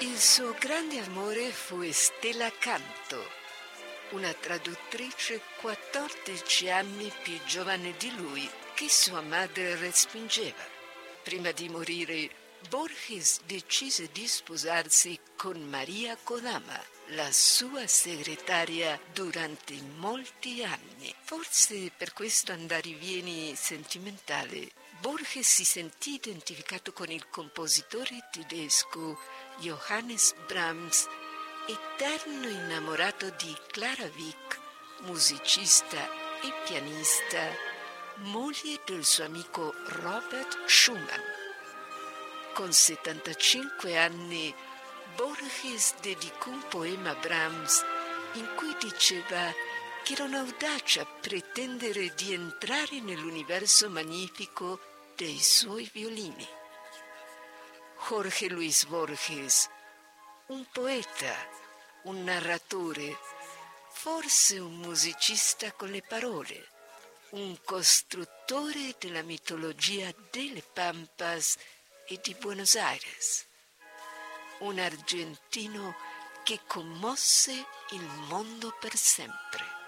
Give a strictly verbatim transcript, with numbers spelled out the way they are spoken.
Il suo grande amore fu Stella Canto, una traduttrice quattordici anni più giovane di lui che sua madre respingeva. Prima di morire, Borges decise di sposarsi con Maria Kodama, la sua segretaria durante molti anni. Forse per questo andarivieni sentimentale, Borges si sentì identificato con il compositore tedesco Johannes Brahms, eterno innamorato di Clara Wieck, musicista e pianista, moglie del suo amico Robert Schumann. Con settantacinque anni, Borges dedicò un poema a Brahms in cui diceva che era un'audacia pretendere di entrare nell'universo magnifico dei suoi violini. Jorge Luis Borges, un poeta, un narratore, forse un musicista con le parole, un costruttore della mitologia delle Pampas e di Buenos Aires, un argentino che commosse il mondo per sempre.